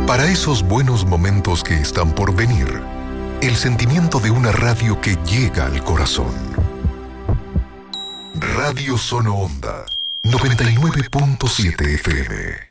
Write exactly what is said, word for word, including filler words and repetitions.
Para esos buenos momentos que están por venir, el sentimiento de una radio que llega al corazón. Radio Sono Onda, noventa y nueve punto siete F M.